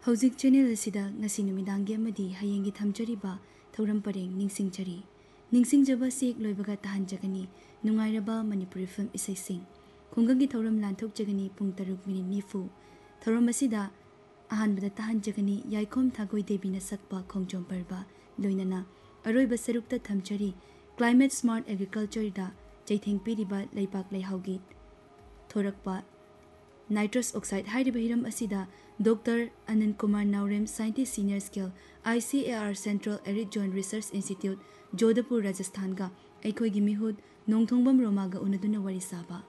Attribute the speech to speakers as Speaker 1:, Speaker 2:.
Speaker 1: ꯍꯧꯖꯤꯛ ꯆꯦꯅꯦꯜ ꯑꯁꯤꯗ ꯉꯁꯤ ꯅꯨꯃꯤꯗꯥꯡꯒꯤ ꯑꯃꯗꯤ ꯍꯌꯦꯡꯒꯤ ꯊꯝꯖꯔꯤꯕ ꯊꯧꯔꯝ ꯄꯔꯦꯡ ꯅꯤꯡꯁꯤꯡꯖꯔꯤ ꯅꯤꯡꯁꯤꯡꯖꯕ ꯆꯦꯛ ꯂꯣꯏꯕꯒ ꯇꯥꯍꯟꯖꯒꯅꯤ ꯅꯨꯡꯉꯥꯏꯔꯕ ꯃꯅꯤꯄꯨꯔꯤ ꯐꯤल्म ꯏꯁꯩꯁꯤꯡ ꯈꯨꯡꯒꯪꯒꯤ ꯊꯧꯔꯝ ꯂꯥꯟꯊꯣꯛꯆꯒꯅꯤ ꯄꯨꯡ 6:40 ꯊꯧꯔꯝ ꯑꯁꯤꯗ ꯑꯍꯥꯟꯕꯗ ꯇꯥꯍꯟꯖꯒꯅꯤ ꯌꯥꯏꯈꯣꯝ ꯊꯥꯒꯣꯏ ꯗꯦꯕꯤꯅ ꯁꯛꯄ ꯈꯣꯡꯖꯣꯝ ꯄꯔꯕ ꯂꯣꯏꯅꯅ ꯑꯔꯣꯏꯕ ꯁꯔꯨꯛꯇ ꯊꯝꯖꯔꯤ ꯀ꯭ꯂꯥꯏꯃꯦꯠ ꯁ꯭ꯃꯥꯔꯠ ꯑꯦꯒ꯭ꯔꯤꯀꯜꯆꯔꯗ ꯆꯩꯊꯦꯡ ꯄꯤꯔꯤꯕ ꯂꯩꯕꯥꯛ ꯂꯩꯍꯥꯎꯒꯤ ꯊꯣꯔꯛꯄ नाइट्रस ऑक्साइड हाइरिबा हिरम असिदा डॉक्टर अनंत Kumar नाउरेम scientist senior scale ICAR central arid joint research institute Jodhpur Rajasthan का अखोगी मिहुद नोंथोंबम रोमागा उनदुना वरी साबा